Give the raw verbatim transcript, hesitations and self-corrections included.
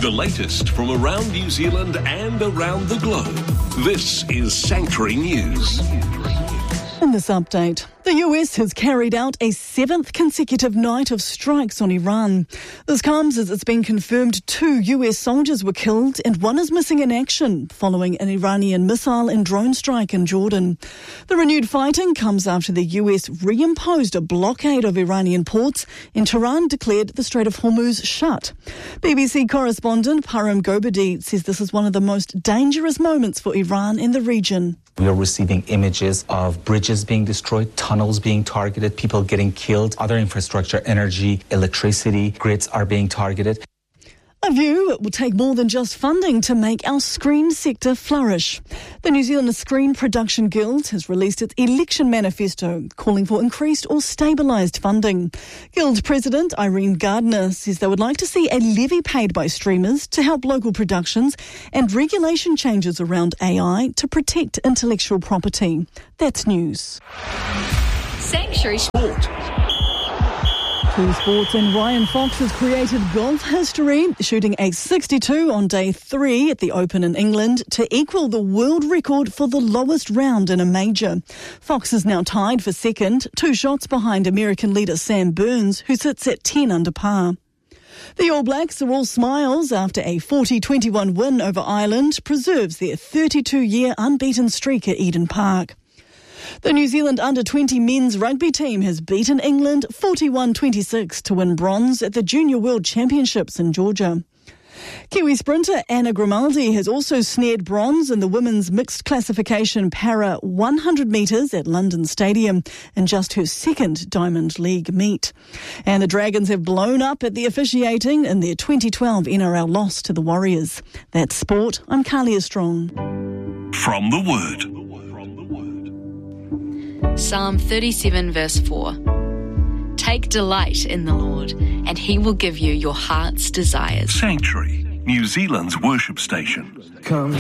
The latest from around New Zealand and around the globe. This is Sanctuary News. In this update, the U S has carried out a seventh consecutive night of strikes on Iran. This comes as it's been confirmed two U S soldiers were killed and one is missing in action following an Iranian missile and drone strike in Jordan. The renewed fighting comes after the U S reimposed a blockade of Iranian ports and Tehran declared the Strait of Hormuz shut. B B C correspondent Param Gobadi says this is one of the most dangerous moments for Iran in the region. We are receiving images of bridges being destroyed, tunnels being targeted, people getting killed, other infrastructure, energy, electricity, grids are being targeted. A view it will take more than just funding to make our screen sector flourish. The New Zealand Screen Production Guild has released its election manifesto calling for increased or stabilised funding. Guild President Irene Gardner says they would like to see a levy paid by streamers to help local productions and regulation changes around A I to protect intellectual property. That's news. Sanctuary Sport. To sports, and Ryan Fox has created golf history, shooting a sixty-two on day three at the Open in England to equal the world record for the lowest round in a major. Fox is now tied for second, two shots behind American leader Sam Burns, who sits at ten under par. The All Blacks are all smiles after a forty twenty-one win over Ireland preserves their thirty-two-year unbeaten streak at Eden Park. The New Zealand under twenty men's rugby team has beaten England forty-one twenty-six to win bronze at the Junior World Championships in Georgia. Kiwi sprinter Anna Grimaldi has also snared bronze in the women's mixed classification para one hundred metres at London Stadium in just her second Diamond League meet. And the Dragons have blown up at the officiating in their twenty twelve N R L loss to the Warriors. That's sport. I'm Carlia Strong. From the Word. Psalm thirty-seven verse four. Take delight in the Lord, and he will give you your heart's desires. Sanctuary, New Zealand's worship station. Come